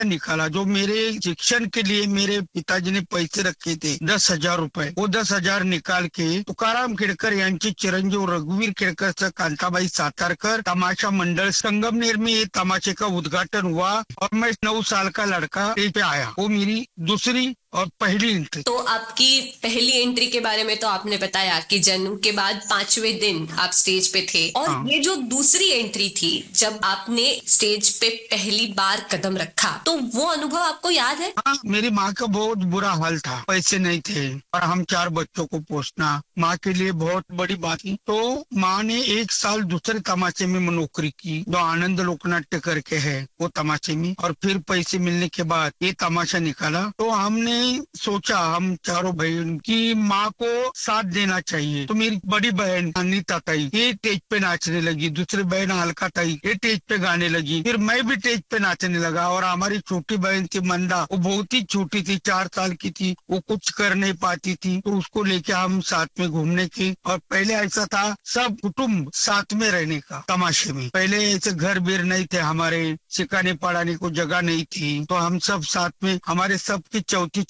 निकाला। जो मेरे शिक्षण के लिए मेरे पिताजी ने पैसे रखे थे 10,000 रुपए, वो 10,000 निकाल के तुकाराम खेडकर यांचे चिरंजीव रघुवीर खेडकर, कांताबाई सातारकर तमाशा मंडल संगमनेर में ये तमाशे का उद्घाटन हुआ और मैं 9 साल का लड़का स्टेज पे आया। वो मेरी दूसरी और पहली एंट्री। तो आपकी पहली एंट्री के बारे में तो आपने बताया कि जन्म के बाद 5वें दिन आप स्टेज पे थे, और ये जो दूसरी एंट्री थी जब आपने स्टेज पे पहली बार कदम रखा, तो वो अनुभव आपको याद है? हाँ, मेरी माँ का बहुत बुरा हाल था, पैसे नहीं थे और हम 4 बच्चों को पोसना माँ के लिए बहुत बड़ी बात थी। तो माँ ने 1 साल दूसरे तमाशे में नौकरी की जो आनंद लोकनाट्य करके है वो तमाशे में, और फिर पैसे मिलने के बाद ये तमाशा निकाला। तो हमने सोचा, हम चारों बहन की माँ को साथ देना चाहिए। तो मेरी बड़ी बहन अनिता ताई ये स्टेज पे नाचने लगी, दूसरी बहन अलका ताई ये स्टेज पे गाने लगी, फिर मैं भी स्टेज पे नाचने लगा। और हमारी छोटी बहन थी मंदा, वो बहुत ही छोटी थी, 4 साल की थी, वो कुछ कर नहीं पाती थी, तो उसको लेके हम साथ में घूमने की। और पहले ऐसा था सब कुटुम्ब साथ में रहने का तमाशे में, पहले ऐसे घर बीर नहीं थे, हमारे सिखाने पढ़ाने को जगह नहीं थी, तो हम सब साथ में, हमारे सबकी चौथी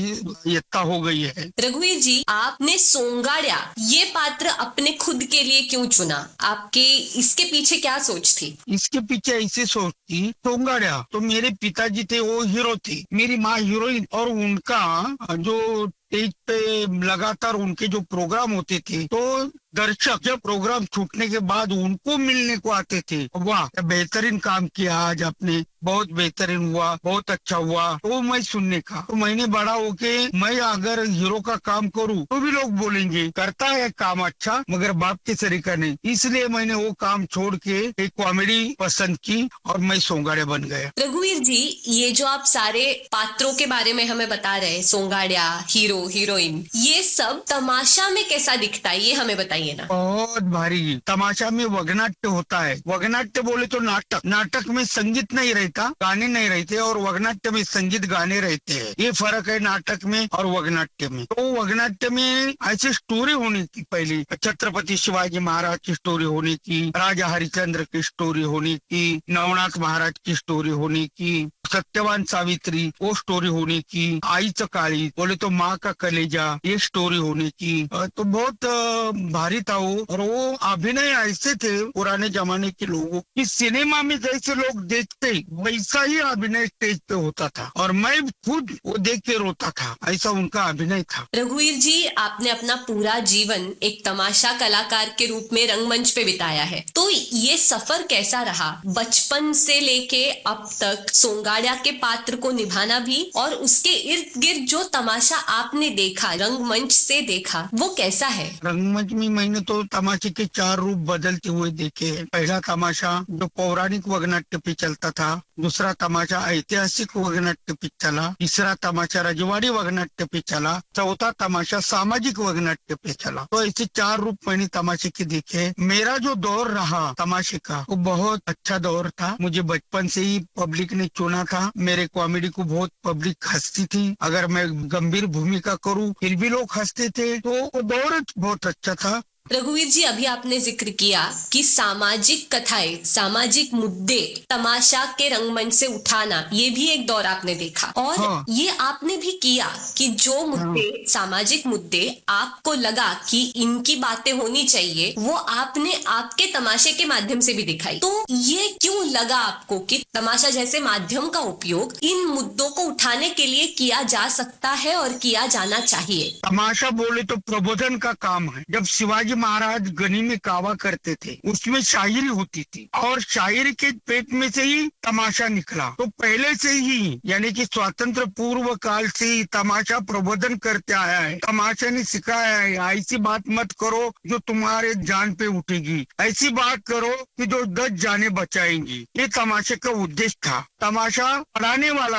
एकता हो गई है। रघुवीर जी, आपने सोंगाड़िया ये पात्र अपने खुद के लिए क्यों चुना? आपके इसके पीछे क्या सोच थी? इसके पीछे ऐसी सोच थी, सोंगाड़िया तो मेरे पिताजी थे, वो हीरो थे, मेरी माँ हीरोइन, और उनका जो स्टेज पे लगातार उनके जो प्रोग्राम होते थे, तो दर्शक जब प्रोग्राम छूटने के बाद उनको मिलने को आते थे, वाह क्या बेहतरीन काम किया आज आपने, बहुत बेहतरीन हुआ, बहुत अच्छा हुआ, तो मैं सुनने का। तो मैंने बड़ा होके मैं अगर हीरो का काम करूँ तो भी लोग बोलेंगे करता है काम अच्छा, मगर बाप के तरीका नहीं, इसलिए मैंने वो काम छोड़ के एक कॉमेडी पसंद की और मैं सोंगाड़िया बन गया। रघुवीर जी, ये जो आप सारे पात्रों के बारे में हमें बता रहे, सोंगाड़िया, हीरो, हीरोइन, ये सब तमाशा में कैसा दिखता है, ये हमें बताइए ना। बहुत भारी तमाशा में वगनाट्य होता है। वगनाट्य बोले तो नाटक, नाटक में संगीत नहीं रहता, गाने नहीं रहते, और वगनाट्य में संगीत गाने रहते हैं। ये फर्क है नाटक में और वगनाट्य में। तो वगनाट्य में ऐसी स्टोरी होने की, पहले छत्रपति शिवाजी महाराज की स्टोरी होने की, राजा हरिश्चंद्र की स्टोरी होने की, नवनाथ महाराज की स्टोरी होने की, सत्यवान सावित्री वो स्टोरी होने की, आईचं काळी बोले तो माँ का कलेजा ये स्टोरी होने की। तो बहुत भारी था वो। और वो अभिनय ऐसे थे पुराने जमाने के लोगों की, सिनेमा में जैसे लोग देखते वैसा ही अभिनय स्टेज पे होता था, और मैं खुद वो देख के रोता था, ऐसा उनका अभिनय था। रघुवीर जी, आपने अपना पूरा जीवन एक तमाशा कलाकार के रूप में रंगमंच पे बिताया है, तो ये सफर कैसा रहा? बचपन से लेके अब तक सोंगाड़िया के पात्र को निभाना भी, और उसके इर्द गिर्द जो तमाशा आपने देखा, रंगमंच से देखा, वो कैसा है? रंगमंच में मैंने तो तमाशे के 4 रूप बदलते हुए देखे। पहला तमाशा जो पौराणिक वगनाट्य पे चलता था, दूसरा तमाशा ऐतिहासिक वगनाट्य पे चला, तीसरा तमाशा रजवाड़ी वगनाट्य पे चला, चौथा तमाशा सामाजिक वगनाट्य पे चला। तो ऐसे 4 रूप मैंने तमाशे के देखे। मेरा जो दौर रहा तमाशे का वो बहुत अच्छा दौर था। मुझे बचपन से ही पब्लिक ने चुना था, मेरे कॉमेडी को बहुत पब्लिक हंसती थी, अगर मैं गंभीर भूमिका करूं फिर भी लोग हंसते थे, तो वो दौर बहुत अच्छा था। रघुवीर जी, अभी आपने जिक्र किया कि सामाजिक कथाएं, सामाजिक मुद्दे तमाशा के रंगमंच से उठाना, ये भी एक दौर आपने देखा, और हाँ। ये आपने भी किया कि जो मुद्दे, सामाजिक मुद्दे आपको लगा कि इनकी बातें होनी चाहिए, वो आपने आपके तमाशे के माध्यम से भी दिखाई। तो ये क्यों लगा आपको कि तमाशा जैसे माध्यम का उपयोग इन मुद्दों को उठाने के लिए किया जा सकता है और किया जाना चाहिए? तमाशा बोले तो प्रबोधन का काम है। जब शिवाजी महाराज गनी में कावा करते थे उसमें शायरी होती थी, और शायरी के पेट में से ही तमाशा निकला। तो पहले से ही यानी कि स्वातंत्र पूर्व काल से ही तमाशा प्रबोधन करते आया है। तमाशा ने सिखाया है, ऐसी बात मत करो जो तुम्हारे जान पे उठेगी, ऐसी बात करो कि जो 10 जाने बचाएंगी। ये तमाशे का उद्देश्य था। तमाशा पढ़ाने वाला था,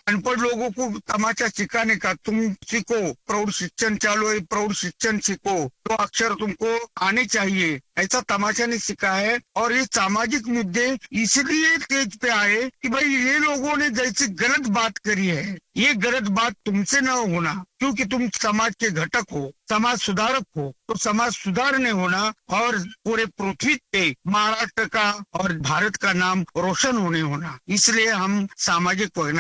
अनपढ़ लोगों को तमाचा सिखाने का, तुम सीखो, प्रौढ़ शिक्षण चालू है, प्रौढ़ शिक्षण सीखो, तो अक्षर तुमको आने चाहिए, ऐसा तमाशा ने सिखाया है। और ये सामाजिक मुद्दे इसलिए तेज पे आए कि भाई ये लोगों ने जैसे गलत बात करी है, ये गलत बात तुमसे ना होना, क्योंकि तुम समाज के घटक हो, समाज सुधारक हो, तो समाज सुधारने होना और पूरे पृथ्वी पे महाराष्ट्र का और भारत का नाम रोशन होने होना, इसलिए हम सामाजिक